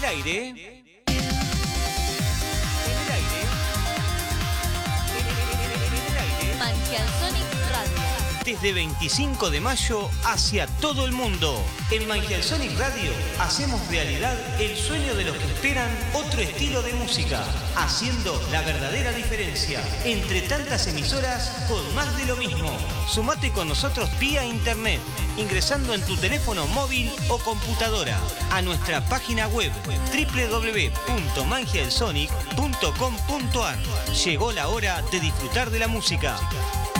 el aire. En el aire. En el aire. Manjial Sonic Radio. Desde 25 de mayo hacia todo el mundo. En Manjial Sonic Radio hacemos realidad el sueño de los que esperan otro estilo de música, haciendo la verdadera diferencia entre tantas emisoras con más de lo mismo. Sumate con nosotros vía internet, ingresando en tu teléfono móvil o computadora a nuestra página web www.manjialsonic.com.ar. Llegó la hora de disfrutar de la música.